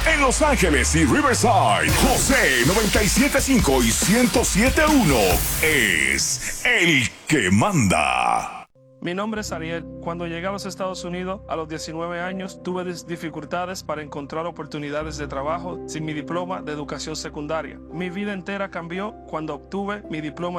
En Los Ángeles y Riverside, José 97.5 y 107.1 es el que manda. Mi nombre es Ariel. Cuando llegué a los Estados Unidos a los 19 años, tuve dificultades para encontrar oportunidades de trabajo sin mi diploma de educación secundaria. Mi vida entera cambió cuando obtuve mi diploma